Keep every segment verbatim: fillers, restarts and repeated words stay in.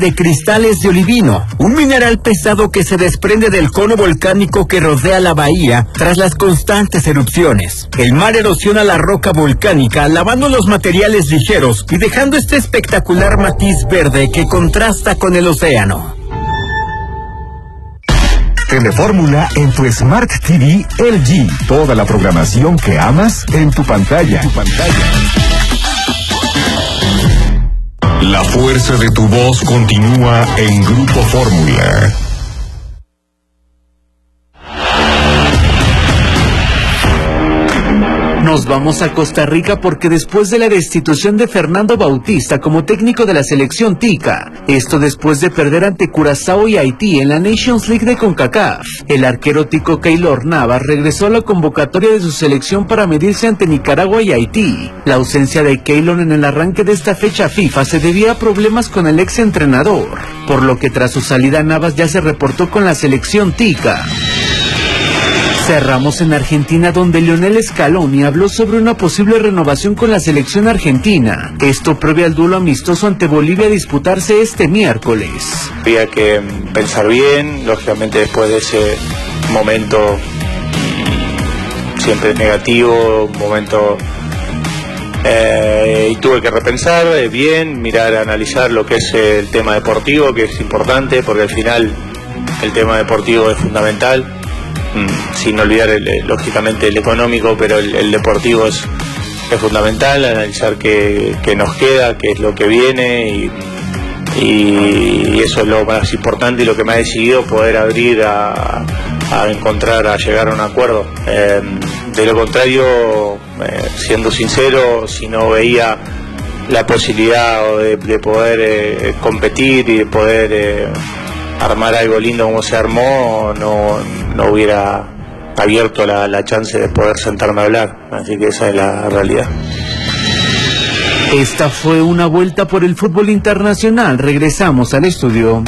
de cristales de olivino, un mineral pesado que se desprende del cono volcánico que rodea la bahía tras las constantes erupciones. El mar erosiona la roca volcánica, lavando los materiales ligeros y dejando este espectacular matiz verde que contrasta con el océano. Telefórmula en tu Smart T V L G. Toda la programación que amas en tu pantalla. Tu pantalla. La fuerza de tu voz continúa en Grupo Fórmula. Nos vamos a Costa Rica porque después de la destitución de Fernando Bautista como técnico de la selección tica, esto después de perder ante Curazao y Haití en la Nations League de CONCACAF, el arquero tico Keylor Navas regresó a la convocatoria de su selección para medirse ante Nicaragua y Haití. La ausencia de Keylor en el arranque de esta fecha FIFA se debía a problemas con el ex entrenador, por lo que tras su salida Navas ya se reportó con la selección tica. Cerramos en Argentina, donde Lionel Scaloni habló sobre una posible renovación con la selección argentina. Esto previo al duelo amistoso ante Bolivia a disputarse este miércoles. Había que pensar bien, lógicamente después de ese momento siempre negativo, un momento... Eh, y tuve que repensar eh, bien, mirar, analizar lo que es el tema deportivo, que es importante, porque al final el tema deportivo es fundamental. Sin olvidar el, lógicamente el económico, pero el, el deportivo es, es fundamental, analizar qué, qué nos queda, qué es lo que viene y, y eso es lo más importante y lo que me ha decidido poder abrir a, a encontrar, a llegar a un acuerdo. Eh, de lo contrario, eh, siendo sincero, si no veía la posibilidad de, de poder eh, competir y de poder... Eh, armar algo lindo como se armó, no, no hubiera abierto la, la chance de poder sentarme a hablar, así que esa es la realidad. Esta fue una vuelta por el fútbol internacional. Regresamos al estudio.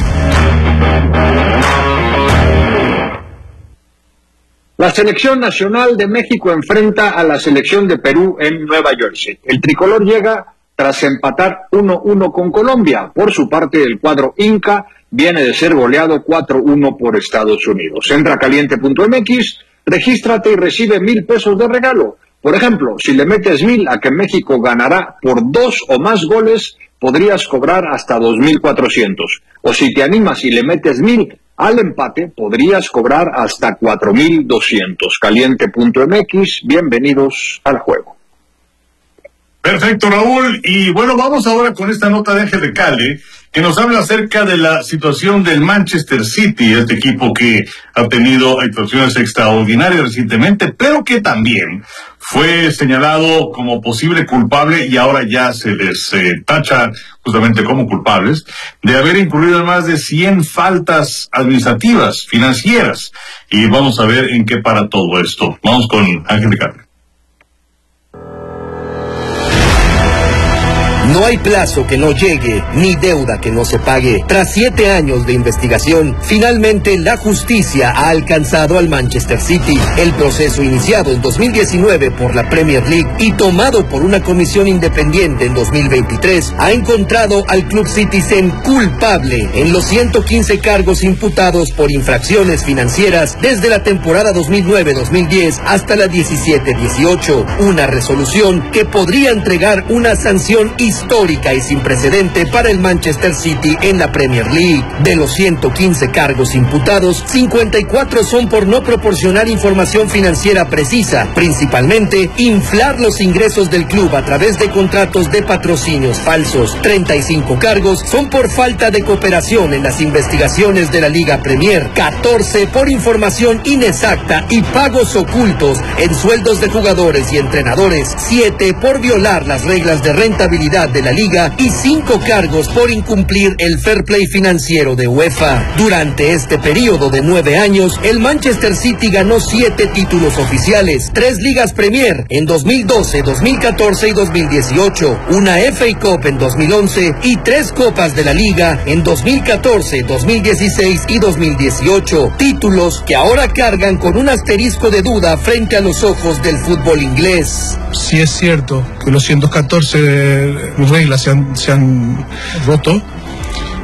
La selección nacional de México enfrenta a la selección de Perú en Nueva Jersey. El tricolor llega tras empatar uno uno con Colombia. Por su parte, el cuadro Inca viene de ser goleado cuatro uno por Estados Unidos. Entra a caliente punto m x, regístrate y recibe mil pesos de regalo. Por ejemplo, si le metes mil a que México ganará por dos o más goles, podrías cobrar hasta dos mil cuatrocientos. O si te animas y le metes mil al empate, podrías cobrar hasta cuatro mil doscientos. caliente punto m x, bienvenidos al juego. Perfecto, Raúl. Y bueno, vamos ahora con esta nota de Ángel Recalde, que nos habla acerca de la situación del Manchester City, este equipo que ha tenido actuaciones extraordinarias recientemente, pero que también fue señalado como posible culpable, y ahora ya se les eh, tacha justamente como culpables, de haber incurrido en más de cien faltas administrativas, financieras. Y vamos a ver en qué para todo esto. Vamos con Ángel Recalde. No hay plazo que no llegue, ni deuda que no se pague. Tras siete años de investigación, finalmente la justicia ha alcanzado al Manchester City. El proceso iniciado en dos mil diecinueve por la Premier League y tomado por una comisión independiente en dos mil veintitrés, ha encontrado al Club Citizen culpable en los ciento quince cargos imputados por infracciones financieras desde la temporada dos mil nueve dos mil diez hasta la diecisiete dieciocho. Una resolución que podría entregar una sanción histórica histórica y sin precedente para el Manchester City en la Premier League. De los ciento quince cargos imputados, cincuenta y cuatro son por no proporcionar información financiera precisa, principalmente inflar los ingresos del club a través de contratos de patrocinios falsos. treinta y cinco cargos son por falta de cooperación en las investigaciones de la Liga Premier, catorce por información inexacta y pagos ocultos en sueldos de jugadores y entrenadores, siete por violar las reglas de rentabilidad de la liga y cinco cargos por incumplir el fair play financiero de UEFA. Durante este periodo de nueve años, el Manchester City ganó siete títulos oficiales, tres ligas Premier en dos mil doce, dos mil catorce y dos mil dieciocho, una F A Cup en dos mil once y tres copas de la liga en dos mil catorce, dos mil dieciséis y dos mil dieciocho, títulos que ahora cargan con un asterisco de duda frente a los ojos del fútbol inglés. Sí es cierto que los ciento catorce reglas se han, se han roto,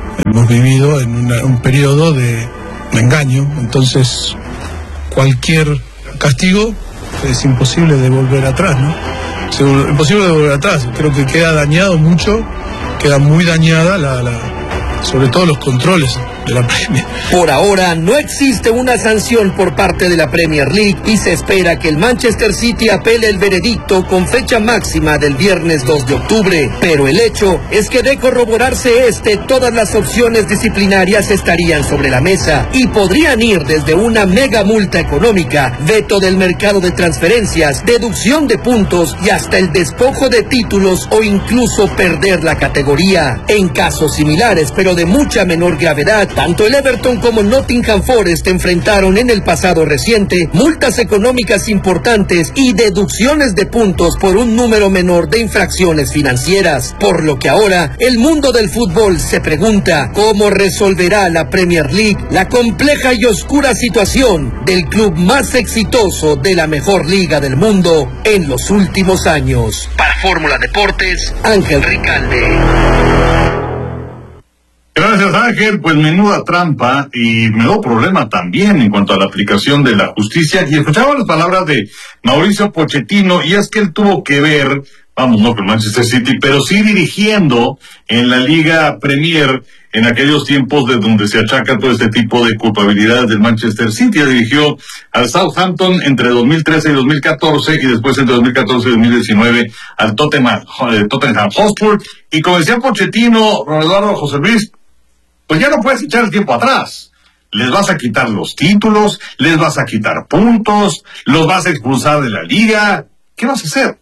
hemos vivido en una, un periodo de, de engaño, entonces cualquier castigo es imposible de volver atrás, ¿no? Es imposible de volver atrás, creo que queda dañado mucho, queda muy dañada la, la sobre todo los controles de la Premier. Por ahora no existe una sanción por parte de la Premier League y se espera que el Manchester City apele el veredicto con fecha máxima del viernes dos de octubre, pero el hecho es que de corroborarse este, todas las opciones disciplinarias estarían sobre la mesa y podrían ir desde una mega multa económica, veto del mercado de transferencias, deducción de puntos y hasta el despojo de títulos o incluso perder la categoría. En casos similares, pero de mucha menor gravedad, tanto el Everton como Nottingham Forest enfrentaron en el pasado reciente multas económicas importantes y deducciones de puntos por un número menor de infracciones financieras, por lo que ahora el mundo del fútbol se pregunta cómo resolverá la Premier League la compleja y oscura situación del club más exitoso de la mejor liga del mundo en los últimos años. Para Fórmula Deportes, Ángel Ricalde. Gracias, Ángel. Pues menuda trampa y menudo problema también en cuanto a la aplicación de la justicia. Y escuchaba las palabras de Mauricio Pochettino, y es que él tuvo que ver, vamos, no con Manchester City, pero sí dirigiendo en la Liga Premier en aquellos tiempos de donde se achaca todo este tipo de culpabilidades del Manchester City. Él dirigió al Southampton entre dos mil trece y dos mil catorce, y después entre dos mil catorce y dos mil diecinueve al Tottenham, Tottenham Hotspur. Y como decía Pochettino, Eduardo José Luis, pues ya no puedes echar el tiempo atrás. Les vas a quitar los títulos, les vas a quitar puntos, los vas a expulsar de la liga. ¿Qué vas a hacer?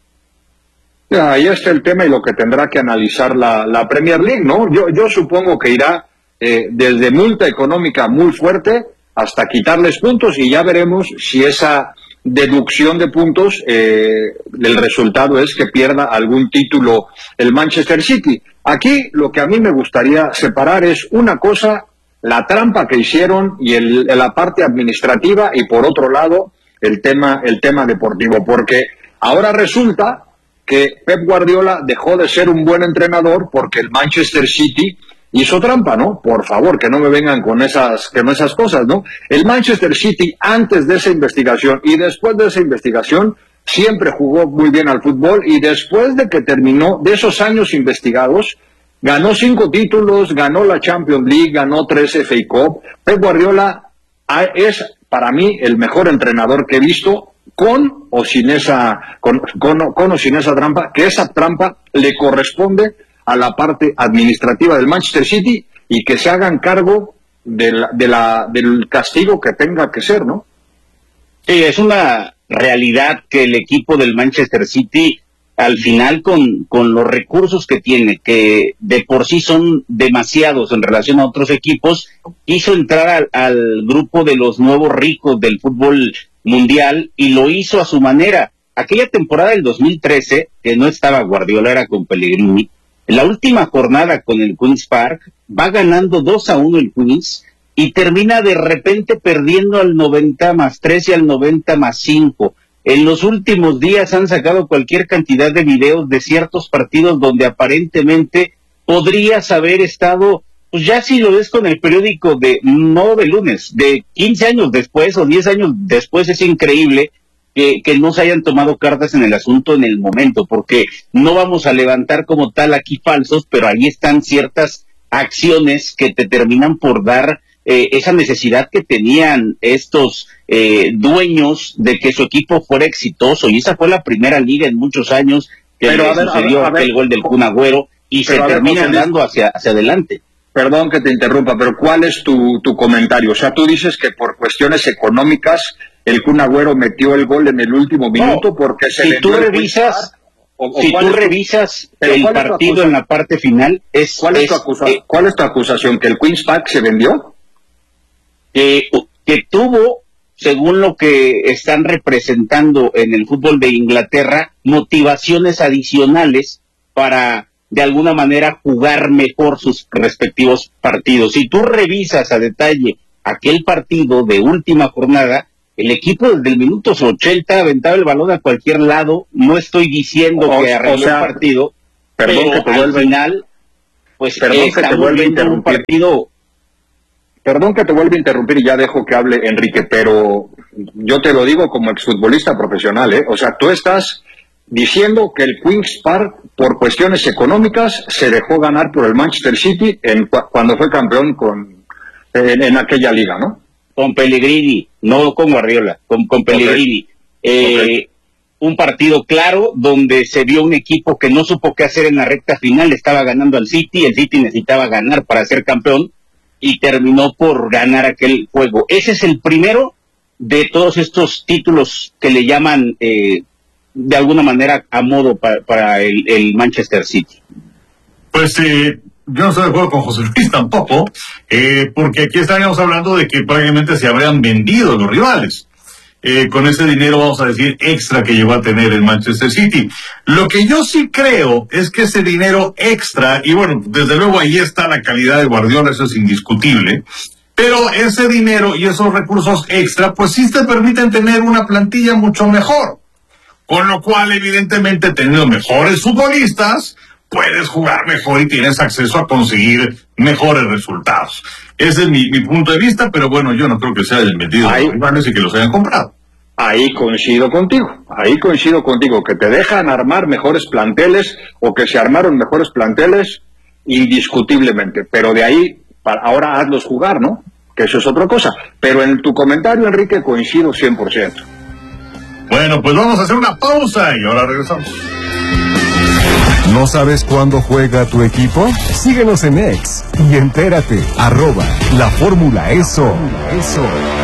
Ya, ahí está el tema y lo que tendrá que analizar la, la Premier League, ¿no? Yo, yo supongo que irá eh, desde multa económica muy fuerte hasta quitarles puntos, y ya veremos si esa deducción de puntos, eh, el resultado es que pierda algún título el Manchester City. Aquí lo que a mí me gustaría separar es una cosa, la trampa que hicieron y el, la parte administrativa, y por otro lado el tema, el tema deportivo, porque ahora resulta que Pep Guardiola dejó de ser un buen entrenador porque el Manchester City hizo trampa, ¿no? Por favor, que no me vengan con esas, con esas cosas, ¿no? El Manchester City, antes de esa investigación y después de esa investigación, siempre jugó muy bien al fútbol, y después de que terminó de esos años investigados, ganó cinco títulos, ganó la Champions League, ganó tres F A Cup. Pep Guardiola es, para mí, el mejor entrenador que he visto, con o sin esa, con, con, con o sin esa trampa, que esa trampa le corresponde a la parte administrativa del Manchester City, y que se hagan cargo de la, de la, del castigo que tenga que ser, ¿no? Sí, es una realidad que el equipo del Manchester City, al final, con, con los recursos que tiene, que de por sí son demasiados en relación a otros equipos, quiso entrar al, al grupo de los nuevos ricos del fútbol mundial, y lo hizo a su manera. Aquella temporada del dos mil trece, que no estaba Guardiola, era con Pellegrini, en la última jornada con el Queen's Park, va ganando dos a uno el Queen's, y termina de repente perdiendo al noventa más tres y al noventa más cinco. En los últimos días han sacado cualquier cantidad de videos de ciertos partidos donde aparentemente podrías haber estado, pues ya si lo ves con el periódico de, no de lunes, de quince años después o diez años después. Es increíble que, que no se hayan tomado cartas en el asunto en el momento, porque no vamos a levantar como tal aquí falsos, pero ahí están ciertas acciones que te terminan por dar eh, esa necesidad que tenían estos eh, dueños de que su equipo fuera exitoso, y esa fue la primera liga en muchos años que pero, le a ver, sucedió a ver, a ver, aquel gol del Kun Agüero, y se terminan dando hacia, hacia adelante. Perdón que te interrumpa, pero ¿cuál es tu, tu comentario? O sea, tú dices que por cuestiones económicas el Kun Agüero metió el gol en el último minuto no, porque se si tú revisas o, o si tú tu, revisas el partido en la parte final, es ¿cuál es, es, tu, acusa, eh, ¿cuál es tu acusación? ¿Que el Queen's Park se vendió? Eh, que tuvo, según lo que están representando en el fútbol de Inglaterra, motivaciones adicionales para de alguna manera jugar mejor sus respectivos partidos. Si tú revisas a detalle aquel partido de última jornada, el equipo desde el minuto ochenta aventaba el balón a cualquier lado. No estoy diciendo o, que arregló o sea, el partido, perdón, pero que al final pues perdón que te vuelva a interrumpir. Un partido... Perdón que te vuelva a interrumpir y ya dejo que hable Enrique, pero yo te lo digo como exfutbolista profesional, ¿eh? O sea, tú estás diciendo que el Queen's Park, por cuestiones económicas, se dejó ganar por el Manchester City en, cuando fue campeón con, en, en aquella liga, ¿no? Con Pellegrini, no con Guardiola, con, con Pellegrini. Okay. Eh, okay. Un partido claro donde se vio un equipo que no supo qué hacer en la recta final, estaba ganando al City, el City necesitaba ganar para ser campeón, y terminó por ganar aquel juego. Ese es el primero de todos estos títulos que le llaman eh, de alguna manera a modo para, para el, el Manchester City. Pues eh, yo no estoy de acuerdo con José Luis tampoco, eh, porque aquí estaríamos hablando de que prácticamente se habrían vendido los rivales. Eh, con ese dinero, vamos a decir, extra que llegó a tener el Manchester City. Lo que yo sí creo es que ese dinero extra, y bueno, desde luego ahí está la calidad de Guardiola, eso es indiscutible, pero ese dinero y esos recursos extra, pues sí te permiten tener una plantilla mucho mejor. Con lo cual, evidentemente, teniendo mejores futbolistas, puedes jugar mejor y tienes acceso a conseguir mejores resultados. Ese es mi, mi punto de vista, pero bueno, yo no creo que se hayan vendido ahí, los rivales y que los hayan comprado. Ahí coincido contigo, ahí coincido contigo, que te dejan armar mejores planteles o que se armaron mejores planteles indiscutiblemente, pero de ahí, para, ahora hazlos jugar, ¿no? Que eso es otra cosa. Pero en tu comentario, Enrique, coincido cien por ciento. Bueno, pues vamos a hacer una pausa y ahora regresamos. ¿No sabes cuándo juega tu equipo? Síguenos en X y entérate. Arroba la fórmula eso. Eso.